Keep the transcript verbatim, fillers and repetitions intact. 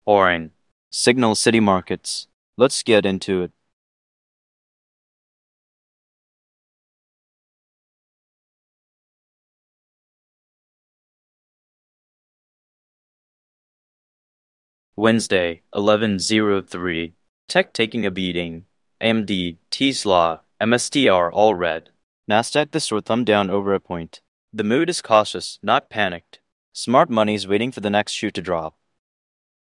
Boring. Signal City Markets. Let's get into it. Wednesday, eleven oh three. Tech taking a beating. A M D, Tesla, M S T R all red. Nasdaq the sore thumb down over a point. The mood is cautious, not panicked. Smart money's waiting for the next shoe to drop.